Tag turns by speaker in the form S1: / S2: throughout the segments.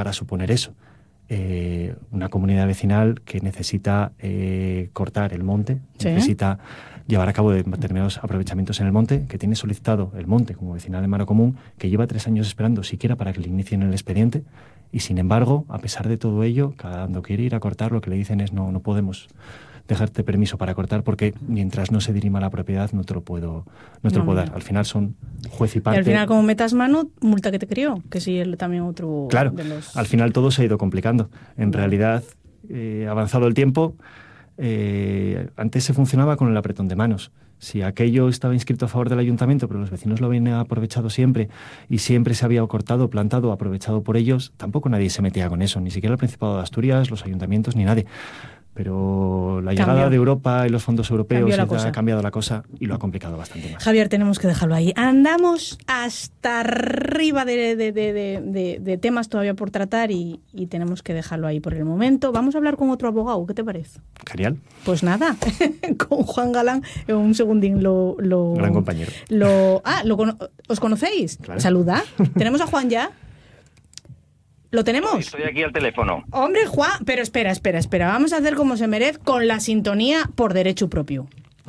S1: llegar a suponer eso. Una comunidad vecinal que necesita cortar el monte,
S2: Sí.
S1: necesita llevar a cabo determinados aprovechamientos en el monte, que tiene solicitado el monte como vecinal en mano común, que lleva 3 años esperando siquiera para que le inicien el expediente, y sin embargo, a pesar de todo ello, cuando quiere ir a cortar, lo que le dicen es no podemos dejarte permiso para cortar porque mientras no se dirima la propiedad no te lo puedo dar. Al final son juez y parte.
S2: Y al final, como metas mano, multa que te crió, que sí, él también otro
S1: claro,
S2: de los...
S1: al final todo se ha ido complicando. En realidad, avanzado el tiempo, antes se funcionaba con el apretón de manos. Si aquello estaba inscrito a favor del ayuntamiento, pero los vecinos lo habían aprovechado siempre y siempre se había cortado, plantado, aprovechado por ellos, tampoco nadie se metía con eso, ni siquiera el Principado de Asturias, los ayuntamientos, ni nadie. Pero la llegada de Europa y los fondos europeos ha cambiado la cosa y lo ha complicado bastante más.
S2: Javier, tenemos que dejarlo ahí. Andamos hasta arriba de temas todavía por tratar y tenemos que dejarlo ahí por el momento. Vamos a hablar con otro abogado, ¿qué te parece?
S1: Genial.
S2: Pues nada, con Juan Galán, un segundín
S1: gran compañero.
S2: ¿Os conocéis?
S1: Claro.
S2: Saluda. ¿Tenemos a Juan ya? ¿Lo tenemos?
S3: Estoy aquí al teléfono.
S2: Hombre, Juan, pero espera. Vamos a hacer como se merece con la sintonía por derecho propio.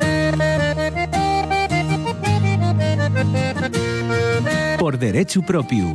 S4: Por derecho propio.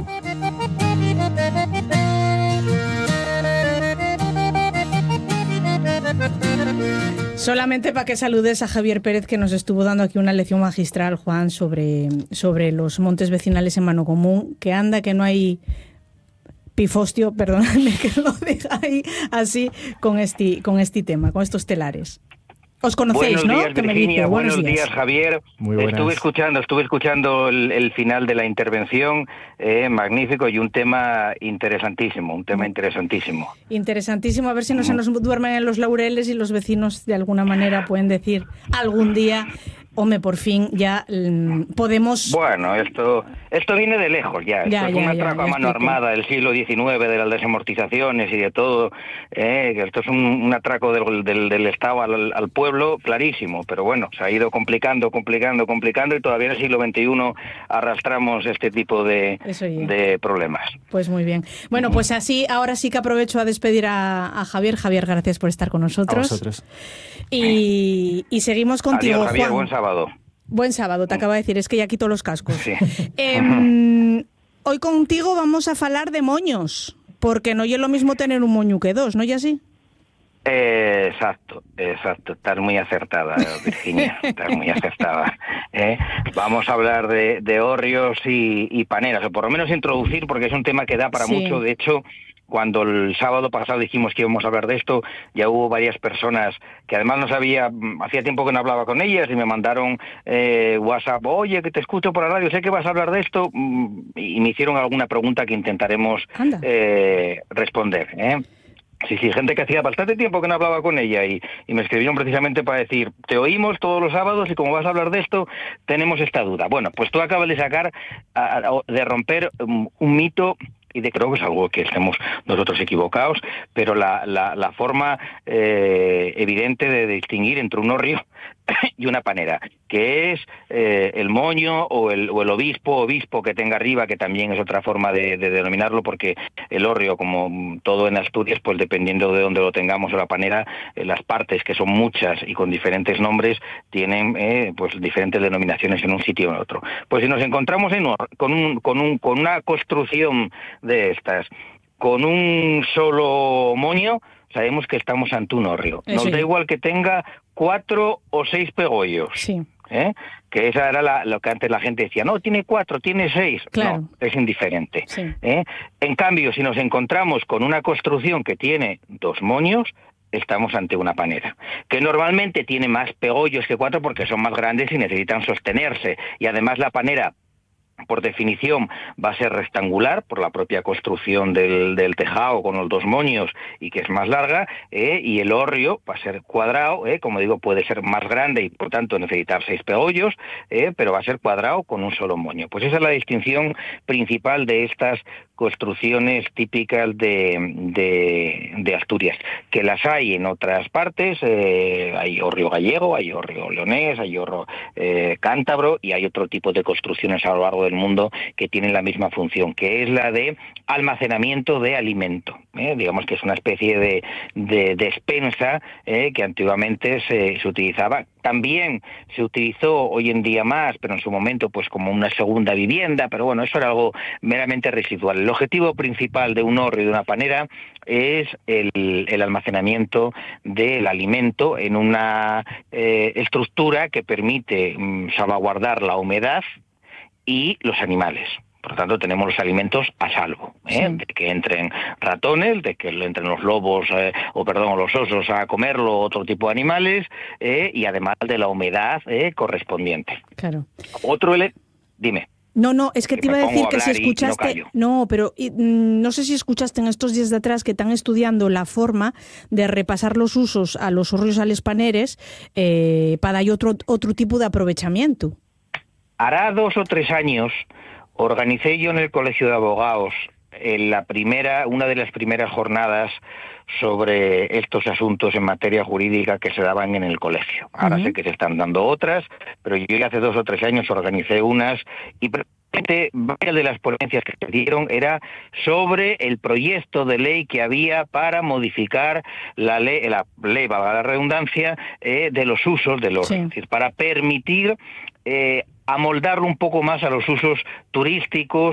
S2: Solamente para que saludes a Javier Pérez, que nos estuvo dando aquí una lección magistral, Juan, sobre los montes vecinales en mano común, que anda que no hay pifostio, perdóname que lo diga ahí así, con este tema, con estos telares. Os conocéis,
S3: buenos
S2: ¿no?
S3: Días, Virginia, buenos días, Javier.
S1: Muy buenas.
S3: Estuve escuchando el final de la intervención, magnífico, y un tema interesantísimo.
S2: Interesantísimo, a ver si no se nos duermen en los laureles y los vecinos de alguna manera pueden decir algún día, hombre, por fin ya podemos...
S3: Bueno, esto viene de lejos ya. Esto es un atraco a mano armada del siglo XIX, de las desamortizaciones y de todo. Que esto es un atraco del Estado al pueblo, clarísimo. Pero bueno, se ha ido complicando y todavía en el siglo XXI arrastramos este tipo de problemas.
S2: Pues muy bien. Bueno, pues así, ahora sí que aprovecho a despedir a Javier. Javier, gracias por estar con nosotros.
S1: A vosotros.
S2: Y seguimos contigo,
S3: Adiós, Javier,
S2: Juan.
S3: buen sábado.
S2: Buen sábado, te acabo de decir, es que ya quito los cascos.
S3: Sí.
S2: Hoy contigo vamos a falar de moños, porque no es lo mismo tener un moño que dos, ¿no es así?
S3: Exacto, estás muy acertada, Virginia, estás muy acertada. Vamos a hablar de hórreos y paneras, o por lo menos introducir, porque es un tema que da para mucho. De hecho, cuando el sábado pasado dijimos que íbamos a hablar de esto, ya hubo varias personas que además hacía tiempo que no hablaba con ellas y me mandaron WhatsApp, oye, que te escucho por la radio, sé que vas a hablar de esto, y me hicieron alguna pregunta que intentaremos responder. Sí, gente que hacía bastante tiempo que no hablaba con ella y me escribieron precisamente para decir, te oímos todos los sábados y como vas a hablar de esto, tenemos esta duda. Bueno, pues tú acabas de de romper un mito, y creo que es algo que estemos nosotros equivocados, pero la forma evidente de distinguir entre un hórreo y una panera, que es el moño o el obispo que tenga arriba, que también es otra forma de denominarlo, porque el hórreo, como todo en Asturias, pues dependiendo de dónde lo tengamos, o la panera, las partes, que son muchas y con diferentes nombres, tienen pues diferentes denominaciones en un sitio o en otro. Pues si nos encontramos con una construcción de estas, con un solo moño, sabemos que estamos ante un hórreo. Nos da igual que tenga 4 o 6 pegollos.
S2: Sí.
S3: Que esa era lo que antes la gente decía, no, tiene 4, tiene 6.
S2: Claro.
S3: No, es indiferente.
S2: Sí.
S3: En cambio, si nos encontramos con una construcción que tiene 2 moños, estamos ante una panera, que normalmente tiene más pegollos que 4 porque son más grandes y necesitan sostenerse. Y además la panera, por definición, va a ser rectangular por la propia construcción del tejado con los 2 moños y que es más larga, y el hórreo va a ser cuadrado, como digo, puede ser más grande y por tanto necesitar 6 pegollos, pero va a ser cuadrado con un solo moño. Pues esa es la distinción principal de estas construcciones típicas de Asturias, que las hay en otras partes. Hay hórreo gallego, hay hórreo leonés, hay hórreo cántabro y hay otro tipo de construcciones a lo largo todo el mundo que tienen la misma función, que es la de almacenamiento de alimento. Digamos que es una especie de despensa que antiguamente se utilizaba. También se utilizó hoy en día más, pero en su momento pues como una segunda vivienda, pero bueno, eso era algo meramente residual. El objetivo principal de un hórreo y de una panera es el almacenamiento del alimento en una estructura que permite salvaguardar la humedad y los animales. Por lo tanto, tenemos los alimentos a salvo, sí, de que entren ratones, de que entren los lobos, los osos a comerlo, otro tipo de animales, y además de la humedad correspondiente.
S2: Claro.
S3: Dime.
S2: No, es que te iba a decir que si escuchaste... pero no sé si escuchaste en estos días de atrás que están estudiando la forma de repasar los usos a los hórreos a les paneres para dar otro tipo de aprovechamiento.
S3: Hará 2 o 3 años organicé yo en el Colegio de Abogados una de las primeras jornadas sobre estos asuntos en materia jurídica que se daban en el colegio. Ahora sé que se están dando otras, pero yo hace 2 o 3 años organicé unas y varias de las ponencias que se dieron era sobre el proyecto de ley que había para modificar la ley, valga la redundancia, de los usos del hórreo, es decir, para permitir amoldarlo un poco más a los usos turísticos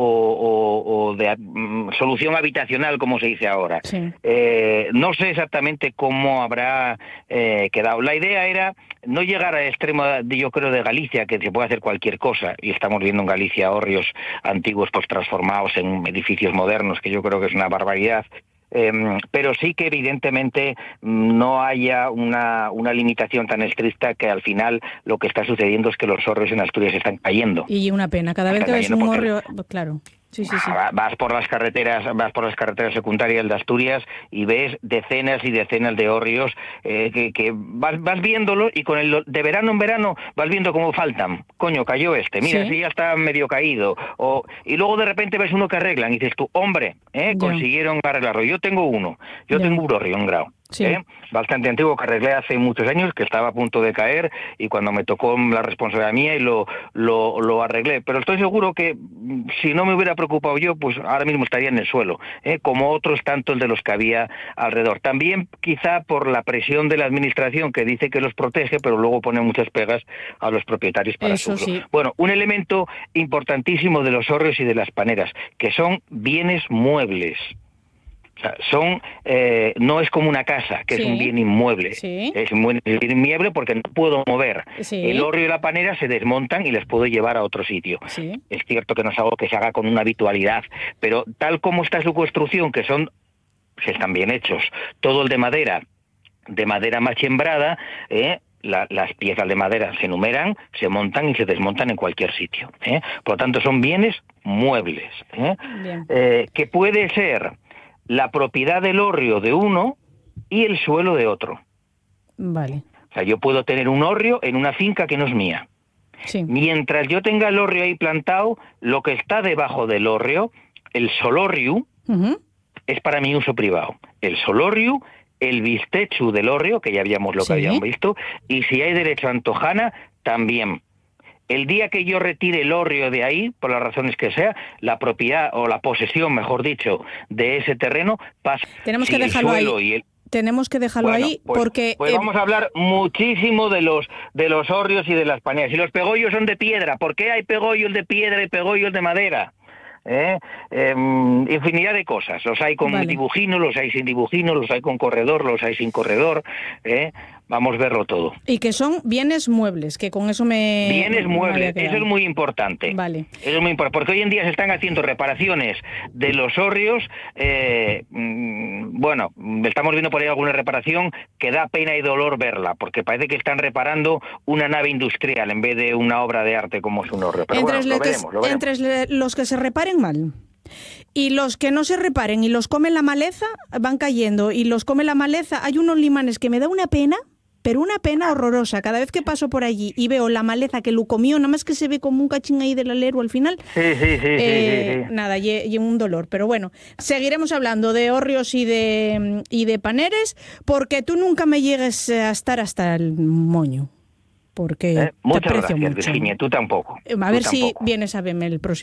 S3: o de solución habitacional, como se dice ahora. Sí. No sé exactamente cómo habrá quedado. La idea era no llegar al extremo, yo creo, de Galicia, que se puede hacer cualquier cosa, y estamos viendo en Galicia hórreos antiguos pues transformados en edificios modernos, que yo creo que es una barbaridad. Pero sí que evidentemente no haya una limitación tan estricta, que al final lo que está sucediendo es que los hórreos en Asturias están cayendo.
S2: Y una pena, cada vez que ves un hórreo, claro. Sí.
S3: Vas por las carreteras secundarias de Asturias y ves decenas y decenas de hórreos que vas viéndolo, y de verano en verano vas viendo cómo faltan. Coño, cayó mira, si ya está medio caído. Y luego de repente ves uno que arreglan y dices tú, hombre, consiguieron arreglarlo. Yo tengo un hórreo en Grau. Sí. Bastante antiguo, que arreglé hace muchos años, que estaba a punto de caer, y cuando me tocó la responsabilidad mía y lo arreglé. Pero estoy seguro que si no me hubiera preocupado yo, pues ahora mismo estaría en el suelo, como otros tantos de los que había alrededor. También quizá por la presión de la administración, que dice que los protege, pero luego pone muchas pegas a los propietarios para su uso. Sí. Bueno, un elemento importantísimo de los hórreos y de las paneras, que son bienes muebles. O sea, no es como una casa, que es un bien inmueble. Sí. Es un bien inmueble porque no puedo mover. Sí. El hórreo y la panera se desmontan y les puedo llevar a otro sitio. Sí. Es cierto que no es algo que se haga con una habitualidad, pero tal como está su construcción, que están bien hechos, todo el de madera machembrada, las piezas de madera se enumeran, se montan y se desmontan en cualquier sitio. Por lo tanto, son bienes muebles. Que puede ser la propiedad del hórreo de uno y el suelo de otro.
S2: Vale.
S3: O sea, yo puedo tener un hórreo en una finca que no es mía. Sí. Mientras yo tenga el hórreo ahí plantado, lo que está debajo del hórreo, el solorriu, es para mi uso privado. El solorriu, el bistechu del hórreo, que ya habíamos habíamos visto, y si hay derecho a antojana, también. El día que yo retire el hórreo de ahí, por las razones que sea, la propiedad o la posesión, mejor dicho, de ese terreno pasa.
S2: Tenemos que dejarlo ahí. Tenemos que dejarlo ahí porque...
S3: Pues vamos a hablar muchísimo de los hórreos y de las paneras. Y los pegollos son de piedra. ¿Por qué hay pegollos de piedra y pegollos de madera? Infinidad de cosas. Los hay con dibujino, los hay sin dibujino, los hay con corredor, los hay sin corredor. Vamos a verlo todo.
S2: Y que son bienes muebles, que con eso
S3: Bienes muebles, eso es muy importante. Vale. Eso es muy importante, porque hoy en día se están haciendo reparaciones de los hórreos. Estamos viendo por ahí alguna reparación que da pena y dolor verla, porque parece que están reparando una nave industrial en vez de una obra de arte como es un hórreo. Pero lo veremos.
S2: Entre los que se reparen mal y los que no se reparen y los comen la maleza, van cayendo, y los come la maleza. Hay unos limanes que me da una pena, pero una pena horrorosa. Cada vez que paso por allí y veo la maleza que lo comió, nada más que se ve como un cachín ahí del alero al final. Sí. Nada, y un dolor. Pero bueno, seguiremos hablando de hórreos y de paneres, porque tú nunca me llegues a estar hasta el moño. porque te
S3: Muchas
S2: aprecio
S3: gracias,
S2: mucho.
S3: Virginia, tú tampoco.
S2: A ver si vienes a verme el próximo